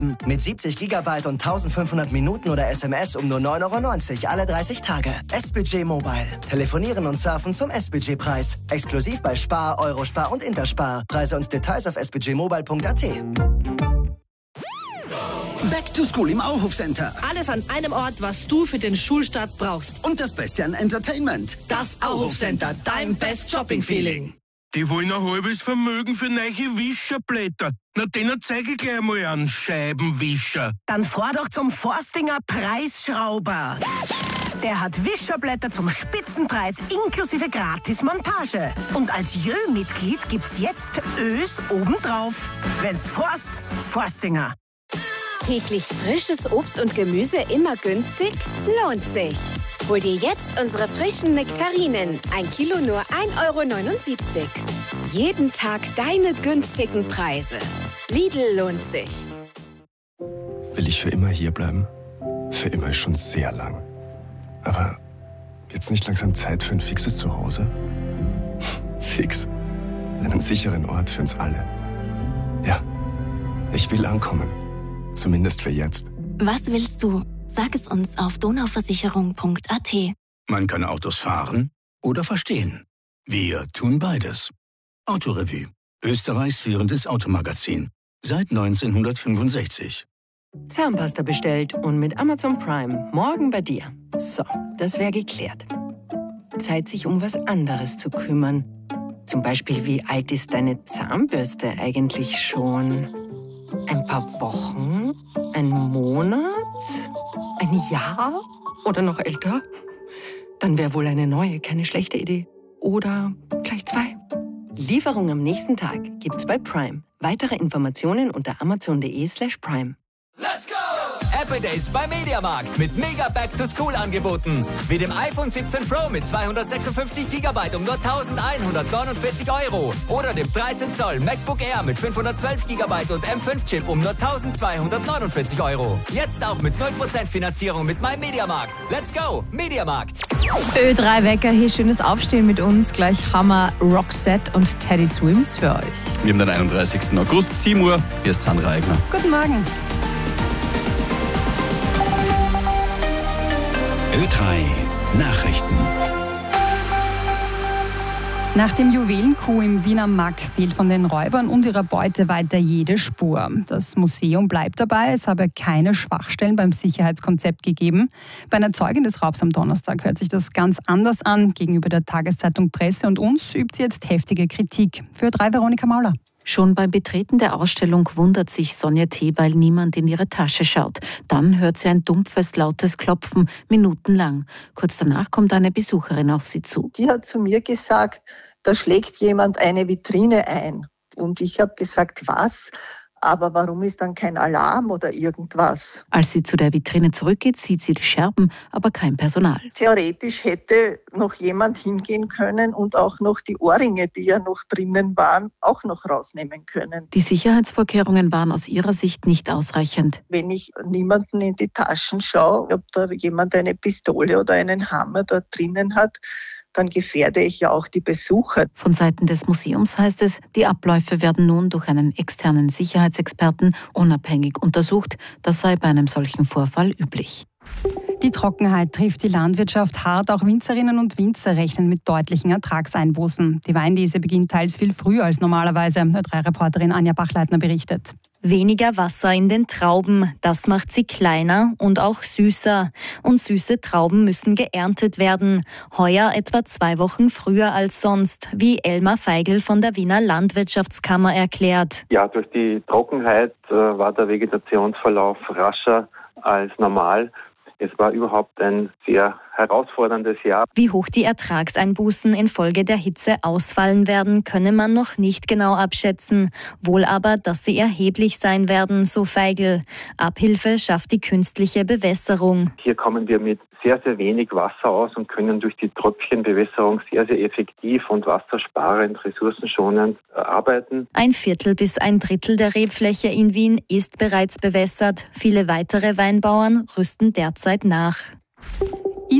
Mit 70 GB und 1500 Minuten oder SMS um nur 9,90 € alle 30 Tage. S-Budget Mobile. Telefonieren und surfen zum S-Budget-Preis. Exklusiv bei Spar, Eurospar und Interspar. Preise und Details auf sbudgetmobile.at. Back to School im Auhof Center. Alles an einem Ort, was du für den Schulstart brauchst. Und das Beste an Entertainment. Das Auhof Center, dein Best Shopping Feeling. Die wollen ein halbes Vermögen für neue Wischerblätter. Na, denen zeige ich gleich mal einen Scheibenwischer. Dann fahr doch zum Forstinger Preisschrauber. Der hat Wischerblätter zum Spitzenpreis inklusive Gratis-Montage. Und als Jö-Mitglied gibt's jetzt Ös obendrauf. Wenn's Forstinger. Täglich frisches Obst und Gemüse immer günstig? Lohnt sich. Hol dir jetzt unsere frischen Nektarinen. 1 Kilo nur 1,79 €. Jeden Tag deine günstigen Preise. Lidl lohnt sich. Will ich für immer hier bleiben? Für immer ist schon sehr lang. Aber jetzt nicht langsam Zeit für ein fixes Zuhause? Fix. Einen sicheren Ort für uns alle. Ja, ich will ankommen. Zumindest für jetzt. Was willst du? Sag es uns auf donauversicherung.at. Man kann Autos fahren oder verstehen. Wir tun beides. Autorevue. Österreichs führendes Automagazin. Seit 1965. Zahnpasta bestellt und mit Amazon Prime morgen bei dir. So, das wäre geklärt. Zeit, sich um was anderes zu kümmern. Zum Beispiel, wie alt ist deine Zahnbürste eigentlich schon? Ein paar Wochen? Ein Monat? Ein Jahr? Oder noch älter? Dann wäre wohl eine neue keine schlechte Idee. Oder gleich 2. Lieferung am nächsten Tag gibt's bei Prime. Weitere Informationen unter amazon.de/prime. Let's go! Happy Days bei Mediamarkt mit mega Back-to-School-Angeboten. Wie dem iPhone 17 Pro mit 256 GB um nur 1.149 € oder dem 13 Zoll MacBook Air mit 512 GB und M5-Chip um nur 1.249 €. Jetzt auch mit 0% Finanzierung mit meinem Mediamarkt. Let's go, Mediamarkt! Ö3 Wecker, hier schönes Aufstehen mit uns. Gleich Hammer, Roxette und Teddy Swims für euch. Wir haben den 31. August, 7 Uhr. Hier ist Sandra Eigner. Guten Morgen. Ö3 Nachrichten. Nach dem Juwelencoup im Wiener Mack fehlt von den Räubern und ihrer Beute weiter jede Spur. Das Museum bleibt dabei, es habe keine Schwachstellen beim Sicherheitskonzept gegeben. Bei einer Zeugin des Raubs am Donnerstag hört sich das ganz anders an. Gegenüber der Tageszeitung Presse und uns übt sie jetzt heftige Kritik. Für Ö3 Veronika Mauler. Schon beim Betreten der Ausstellung wundert sich Sonja T., weil niemand in ihre Tasche schaut. Dann hört sie ein dumpfes, lautes Klopfen, minutenlang. Kurz danach kommt eine Besucherin auf sie zu. Die hat zu mir gesagt, da schlägt jemand eine Vitrine ein. Und ich habe gesagt, was? Aber warum ist dann kein Alarm oder irgendwas? Als sie zu der Vitrine zurückgeht, sieht sie die Scherben, aber kein Personal. Theoretisch hätte noch jemand hingehen können und auch noch die Ohrringe, die ja noch drinnen waren, auch noch rausnehmen können. Die Sicherheitsvorkehrungen waren aus ihrer Sicht nicht ausreichend. Wenn ich niemanden in die Taschen schaue, ob da jemand eine Pistole oder einen Hammer dort drinnen hat, dann gefährde ich ja auch die Besucher. Von Seiten des Museums heißt es, die Abläufe werden nun durch einen externen Sicherheitsexperten unabhängig untersucht. Das sei bei einem solchen Vorfall üblich. Die Trockenheit trifft die Landwirtschaft hart. Auch Winzerinnen und Winzer rechnen mit deutlichen Ertragseinbußen. Die Weinlese beginnt teils viel früher als normalerweise. Ö3-Reporterin Anja Bachleitner berichtet. Weniger Wasser in den Trauben, das macht sie kleiner und auch süßer. Und süße Trauben müssen geerntet werden. Heuer etwa 2 Wochen früher als sonst, wie Elmar Feigl von der Wiener Landwirtschaftskammer erklärt. Ja, durch die Trockenheit war der Vegetationsverlauf rascher als normal. Es war überhaupt ein sehr herausforderndes Jahr. Wie hoch die Ertragseinbußen infolge der Hitze ausfallen werden, könne man noch nicht genau abschätzen. Wohl aber, dass sie erheblich sein werden, so Feigl. Abhilfe schafft die künstliche Bewässerung. Hier kommen wir mit sehr, sehr wenig Wasser aus und können durch die Tröpfchenbewässerung sehr, sehr effektiv und wassersparend, ressourcenschonend arbeiten. 1/4 bis 1/3 der Rebfläche in Wien ist bereits bewässert. Viele weitere Weinbauern rüsten derzeit nach.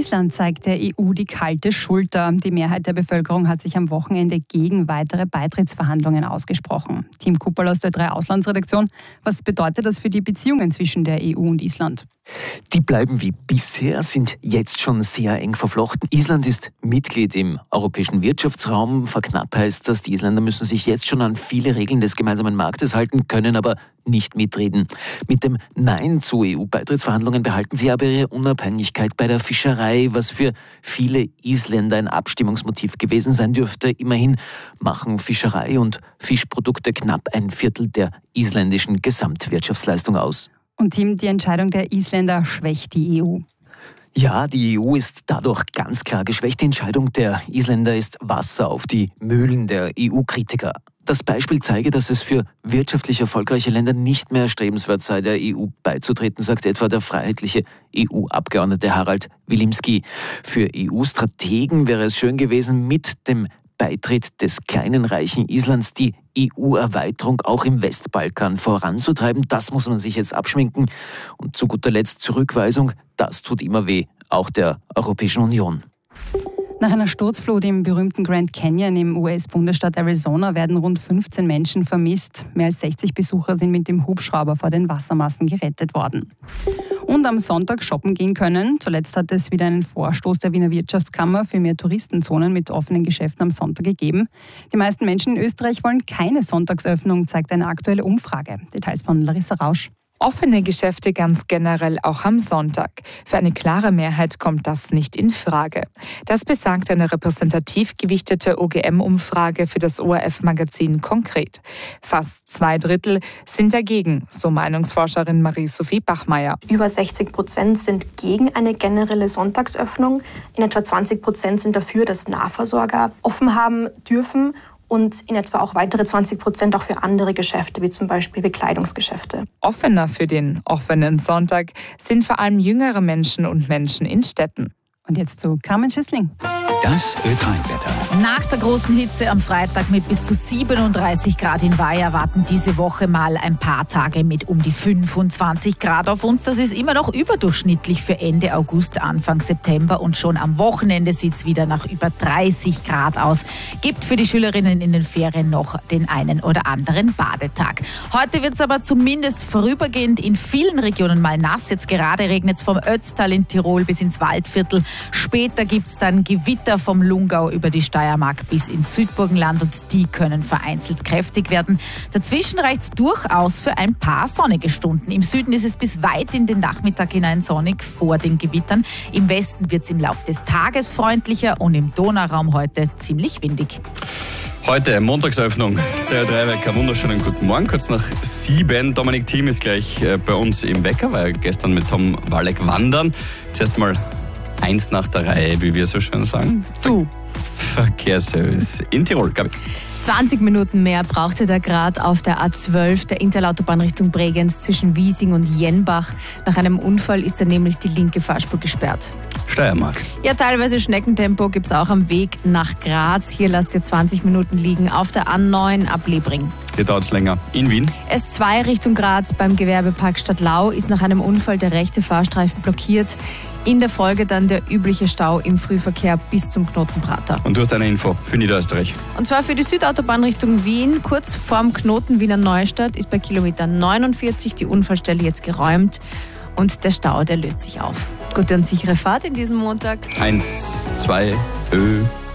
Island zeigt der EU die kalte Schulter. Die Mehrheit der Bevölkerung hat sich am Wochenende gegen weitere Beitrittsverhandlungen ausgesprochen. Team Kupperl aus der 3 Auslandsredaktion. Was bedeutet das für die Beziehungen zwischen der EU und Island? Die bleiben wie bisher, sind jetzt schon sehr eng verflochten. Island ist Mitglied im europäischen Wirtschaftsraum. Verknappt heißt das, die Isländer müssen sich jetzt schon an viele Regeln des gemeinsamen Marktes halten, können aber nicht mitreden. Mit dem Nein zu EU-Beitrittsverhandlungen behalten sie aber ihre Unabhängigkeit bei der Fischerei, was für viele Isländer ein Abstimmungsmotiv gewesen sein dürfte. Immerhin machen Fischerei und Fischprodukte knapp 1/4 der isländischen Gesamtwirtschaftsleistung aus. Und Tim, die Entscheidung der Isländer schwächt die EU. Ja, die EU ist dadurch ganz klar geschwächt. Die Entscheidung der Isländer ist Wasser auf die Mühlen der EU-Kritiker. Das Beispiel zeige, dass es für wirtschaftlich erfolgreiche Länder nicht mehr erstrebenswert sei, der EU beizutreten, sagt etwa der freiheitliche EU-Abgeordnete Harald Wilimski. Für EU-Strategen wäre es schön gewesen, mit dem Beitritt des kleinen reichen Islands die EU-Erweiterung auch im Westbalkan voranzutreiben. Das muss man sich jetzt abschminken. Und zu guter Letzt Zurückweisung, das tut immer weh, auch der Europäischen Union. Nach einer Sturzflut im berühmten Grand Canyon im US-Bundesstaat Arizona werden rund 15 Menschen vermisst. Mehr als 60 Besucher sind mit dem Hubschrauber vor den Wassermassen gerettet worden. Und am Sonntag shoppen gehen können. Zuletzt hat es wieder einen Vorstoß der Wiener Wirtschaftskammer für mehr Touristenzonen mit offenen Geschäften am Sonntag gegeben. Die meisten Menschen in Österreich wollen keine Sonntagsöffnung, zeigt eine aktuelle Umfrage. Details von Larissa Rausch. Offene Geschäfte ganz generell auch am Sonntag. Für eine klare Mehrheit kommt das nicht in Frage. Das besagt eine repräsentativ gewichtete OGM-Umfrage für das ORF-Magazin Konkret. Fast 2/3 sind dagegen, so Meinungsforscherin Marie-Sophie Bachmeier. Über 60% sind gegen eine generelle Sonntagsöffnung. In etwa 20% sind dafür, dass Nahversorger offen haben dürfen. Und in etwa auch weitere 20% auch für andere Geschäfte, wie zum Beispiel Bekleidungsgeschäfte. Offener für den offenen Sonntag sind vor allem jüngere Menschen und Menschen in Städten. Und jetzt zu Carmen Schüssling. Das Ö3-Wetter. Nach der großen Hitze am Freitag mit bis zu 37 Grad in Weiher warten diese Woche mal ein paar Tage mit um die 25 Grad auf uns. Das ist immer noch überdurchschnittlich für Ende August, Anfang September. Und schon am Wochenende sieht es wieder nach über 30 Grad aus. Gibt für die Schülerinnen in den Ferien noch den einen oder anderen Badetag. Heute wird es aber zumindest vorübergehend in vielen Regionen mal nass. Jetzt gerade regnet es vom Ötztal in Tirol bis ins Waldviertel. Später gibt es dann Gewitter vom Lungau über die Steiermark bis ins Südburgenland und die können vereinzelt kräftig werden. Dazwischen reicht es durchaus für ein paar sonnige Stunden. Im Süden ist es bis weit in den Nachmittag hinein sonnig vor den Gewittern. Im Westen wird es im Laufe des Tages freundlicher und im Donauraum heute ziemlich windig. Heute Montagsöffnung der Ö3-Wecker. Wunderschönen guten Morgen, kurz nach 7. Dominik Thiem ist gleich bei uns im Wecker, weil gestern mit Tom Walleck wandern. Zuerst mal 1 nach der Reihe, wie wir so schön sagen. Du. Verkehrsservice in Tirol, glaube ich. 20 Minuten mehr brauchte der Grad auf der A12, der Interlautobahn Richtung Bregenz zwischen Wiesing und Jenbach. Nach einem Unfall ist da nämlich die linke Fahrspur gesperrt. Steiermark. Ja, teilweise Schneckentempo gibt es auch am Weg nach Graz. Hier lasst ihr 20 Minuten liegen auf der A9 ab Lebring. Hier dauert es länger. In Wien. S2 Richtung Graz beim Gewerbepark Stadtlau ist nach einem Unfall der rechte Fahrstreifen blockiert. In der Folge dann der übliche Stau im Frühverkehr bis zum Knoten Prater. Und du hast eine Info für Niederösterreich. Und zwar für die Südautobahn Richtung Wien. Kurz vorm Knoten Wiener Neustadt ist bei Kilometer 49 die Unfallstelle jetzt geräumt. Und der Stau, der löst sich auf. Gute und sichere Fahrt in diesem Montag. 1, 2, Ö.